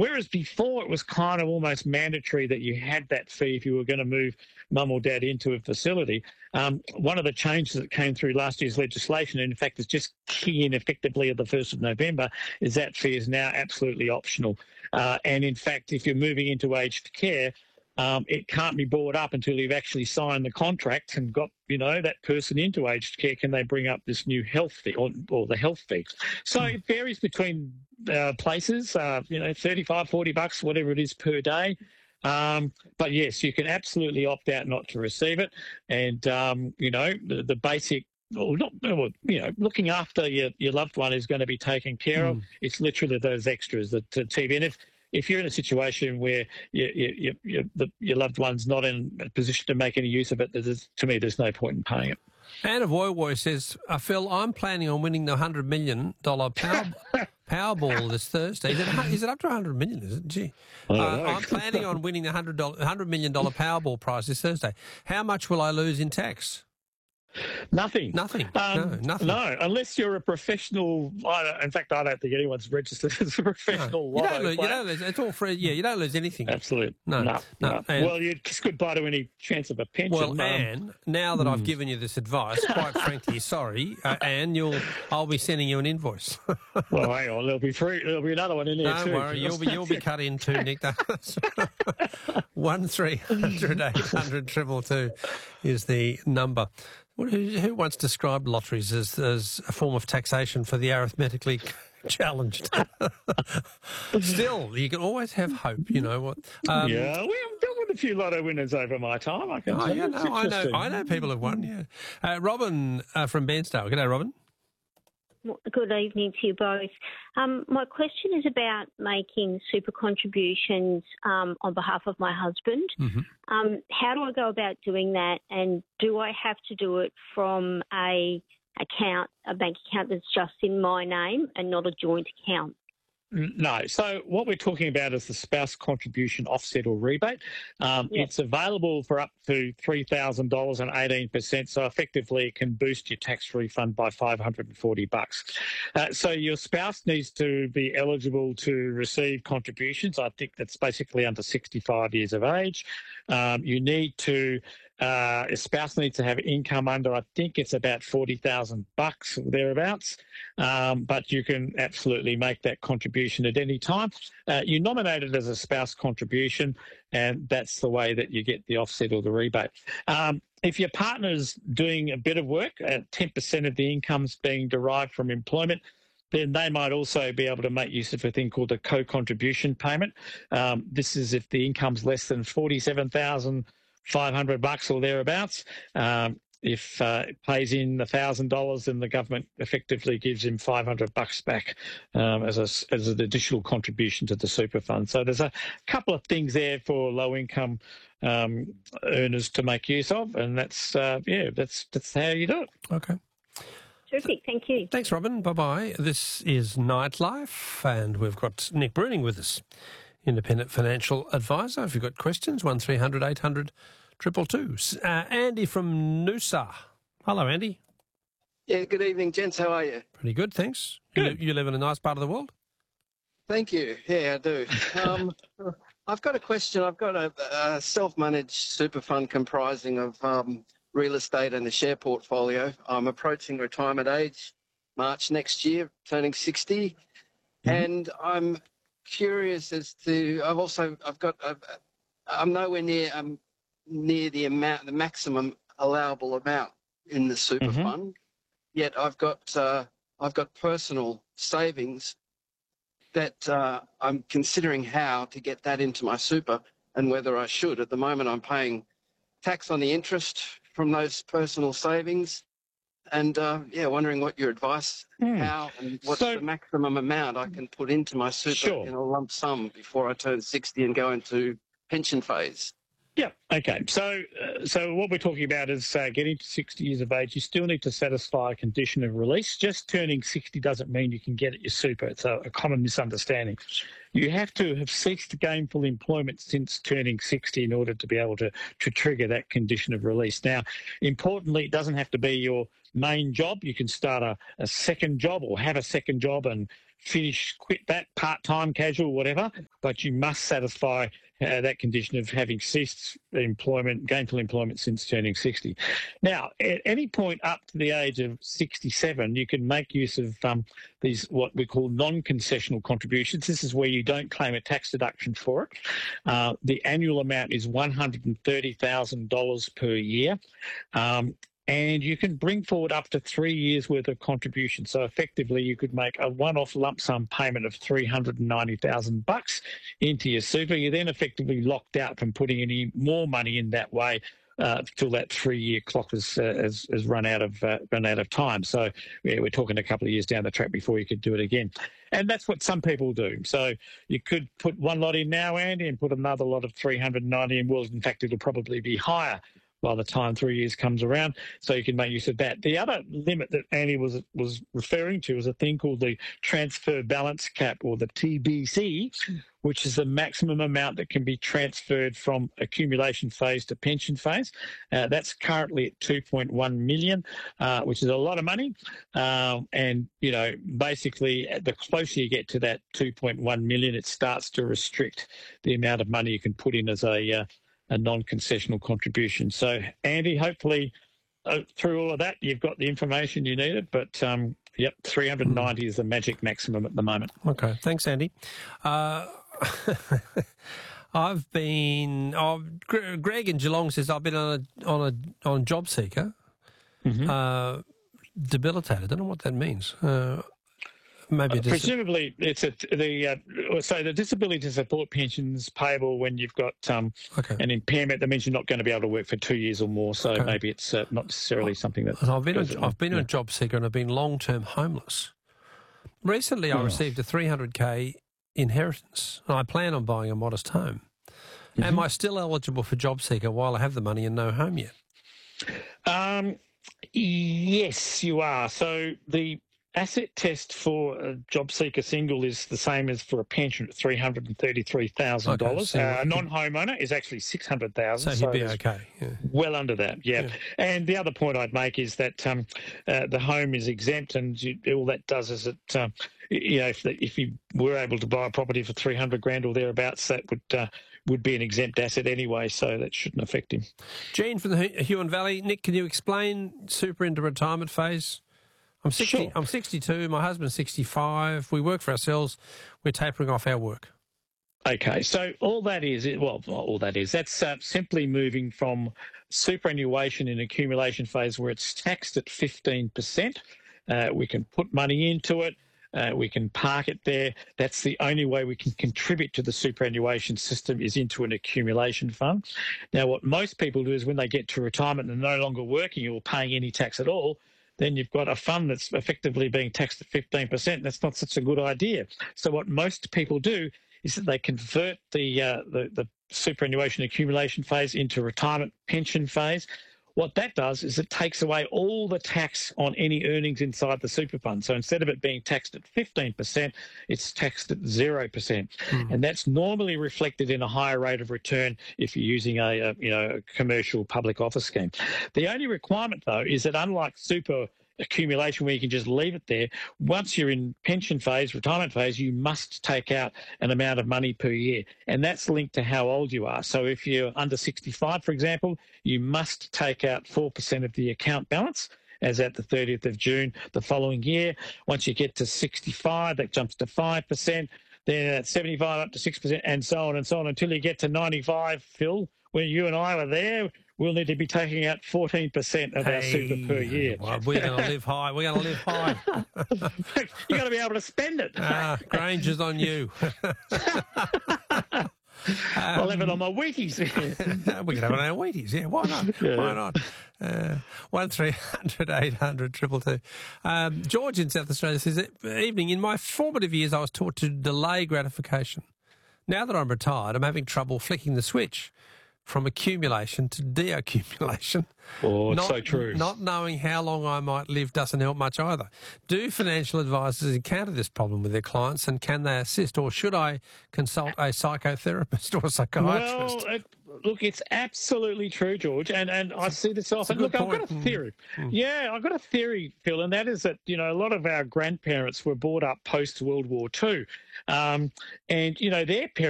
Whereas before it was kind of almost mandatory that you had that fee if you were going to move mum or dad into a facility. One of the changes that came through last year's legislation, and in fact is just key in effectively at the 1st of November, is that fee is now absolutely optional. And in fact, if you're moving into aged care, it can't be brought up until you've actually signed the contract and got, that person into aged care. Can they bring up this new health fee or the health fee? So it varies between places, $35, $40, whatever it is per day. But yes, you can absolutely opt out not to receive it. And, the basic, looking after your loved one is going to be taken care of. It's literally those extras that TV. And if you're in a situation where your loved one's not in a position to make any use of it, to me, there's no point in paying it. Anna Woy says, Phil, I'm planning on winning the $100 million Powerball this Thursday. Is it up to $100 million, is it? Gee. I'm planning on winning the $100 million Powerball prize this Thursday. How much will I lose in tax? Nothing. Nothing. Nothing. No, unless you're a professional. In fact, I don't think anyone's registered as a professional. You don't lose. It's all free. Yeah, you don't lose anything. Absolutely. No. Well, you just goodbye to any chance of a pension. Well, Anne, now that I've given you this advice, quite frankly, sorry, Anne, I'll be sending you an invoice. Well, hang on, there'll be another one in there too. Don't worry, you'll be cut in too, Nick. 1300 800 222 is the number. Who once described lotteries as a form of taxation for the arithmetically challenged? Still, you can always have hope, you know what. Yeah, we've dealt with a few lotto winners over my time, I can tell you. I know people have won, yeah. Robin from Bairnsdale. G'day, Robin. Good evening to you both. My question is about making super contributions on behalf of my husband. Mm-hmm. How do I go about doing that, and do I have to do it from a bank account that's just in my name and not a joint account? No. So what we're talking about is the spouse contribution offset or rebate. It's available for up to $3,000 and 18%. So effectively, it can boost your tax refund by $540. So your spouse needs to be eligible to receive contributions. I think that's basically under 65 years of age. You need to. A spouse needs to have income under, I think it's about $40,000 or thereabouts, but you can absolutely make that contribution at any time. You nominate it as a spouse contribution, and that's the way that you get the offset or the rebate. If your partner's doing a bit of work, 10% of the income's being derived from employment, then they might also be able to make use of a thing called a co-contribution payment. This is if the income's less than $47,500 or thereabouts. If it pays in $1,000, then the government effectively gives him $500 back as an additional contribution to the super fund. So there's a couple of things there for low income earners to make use of, and that's how you do it. Okay. Terrific, thank you. Thanks, Robin. Bye-bye. This is Nightlife, and we've got Nick Bruning with us, independent financial advisor. If you've got questions, 1300 800 222. Andy from Noosa. Hello, Andy. Yeah, good evening, gents. How are you? Pretty good, thanks. Good. You live in a nice part of the world? Thank you. Yeah, I do. I've got a question. I've got a self-managed super fund comprising of real estate and a share portfolio. I'm approaching retirement age, March next year, turning 60. Mm-hmm. And I'm curious as to, I'm nowhere near the maximum allowable amount in the super fund. Yet I've got personal savings that I'm considering how to get that into my super and whether I should. At the moment, I'm paying tax on the interest from those personal savings, and wondering what your advice, how and what's the maximum amount I can put into my super in a lump sum before I turn 60 and go into pension phase. Yeah. Okay. So what we're talking about is getting to 60 years of age. You still need to satisfy a condition of release. Just turning 60 doesn't mean you can get at your super. It's a common misunderstanding. You have to have ceased gainful employment since turning 60 in order to be able to trigger that condition of release. Now, importantly, it doesn't have to be your main job. You can start a second job or have a second job and quit that part-time, casual, whatever, but you must satisfy that condition of having ceased gainful employment since turning 60. Now, at any point up to the age of 67, you can make use of these what we call non-concessional contributions. This is where you don't claim a tax deduction for it. The annual amount is $130,000 per year. And you can bring forward up to 3 years' worth of contribution. So effectively, you could make a one-off lump sum payment of $390,000 into your super. You're then effectively locked out from putting any more money in that way till that 3-year clock has run out of time. So we're talking a couple of years down the track before you could do it again. And that's what some people do. So you could put one lot in now, Andy, and put another lot of 390 in. Well, in fact, it'll probably be higher by the time 3 years comes around, so you can make use of that. The other limit that Andy was referring to is a thing called the transfer balance cap, or the TBC, which is the maximum amount that can be transferred from accumulation phase to pension phase. That's currently at $2.1 million, which is a lot of money. And, you know, basically, the closer you get to that $2.1 million, it starts to restrict the amount of money you can put in as a non-concessional contribution. So, Andy, hopefully through all of that, you've got the information you needed. But, 390 is the magic maximum at the moment. Okay. Thanks, Andy. Greg in Geelong says, I've been on Job Seeker, debilitated. I don't know what that means. Maybe presumably it's the disability support pensions payable when you've got an impairment that means you're not going to be able to work for 2 years or more. So maybe it's not necessarily something that I've been on Job Seeker and I've been long-term homeless. Recently, I received a $300K inheritance, and I plan on buying a modest home. Am I still eligible for Job Seeker while I have the money and no home yet? Yes, you are. So the asset test for a Job Seeker single is the same as for a pension at $333,000. Okay, so a non-homeowner is actually $600,000. So he'd be okay. Yeah. Well under that, yeah. And the other point I'd make is that the home is exempt, and all that does is it, if you were able to buy a property for $300,000 or thereabouts, that would be an exempt asset anyway, so that shouldn't affect him. Gene from the Huon Valley. Nick, can you explain super into retirement phase? I'm 60. Sure. I'm 62. My husband's 65. We work for ourselves. We're tapering off our work. Okay, so that's simply moving from superannuation in accumulation phase where it's taxed at 15%. We can put money into it. We can park it there. That's the only way we can contribute to the superannuation system, is into an accumulation fund. Now, what most people do is when they get to retirement and they're no longer working or paying any tax at all, then you've got a fund that's effectively being taxed at 15%. That's not such a good idea. So what most people do is that they convert the superannuation accumulation phase into retirement pension phase. What that does is it takes away all the tax on any earnings inside the super fund. So instead of it being taxed at 15%, it's taxed at 0%. And that's normally reflected in a higher rate of return if you're using a commercial public office scheme. The only requirement, though, is that unlike super accumulation where you can just leave it there, once you're in pension phase, retirement phase, you must take out an amount of money per year. And that's linked to how old you are. So if you're under 65, for example, you must take out 4% of the account balance as at the 30th of June the following year. Once you get to 65, that jumps to 5%. Then at 75 up to 6%, and so on until you get to 95, Phil. When you and I were there, we'll need to be taking out 14% of our super per year. Well, we're going to live high. We're going to live high. You've got to be able to spend it. Granger's on you. I'll have it on my Wheaties. We can have it on our Wheaties, yeah. Why not? Yeah. Why not? 1300 800 222. George in South Australia says, evening, in my formative years I was taught to delay gratification. Now that I'm retired, I'm having trouble flicking the switch from accumulation to deaccumulation. Oh, it's so true. Not knowing how long I might live doesn't help much either. Do financial advisors encounter this problem with their clients, and can they assist, or should I consult a psychotherapist or a psychiatrist? Well, Look, it's absolutely true, George, and I see this often. Look, I've got a theory. Yeah, I've got a theory, Phil, and that is that, you know, a lot of our grandparents were brought up post World War II, and, you know, their parents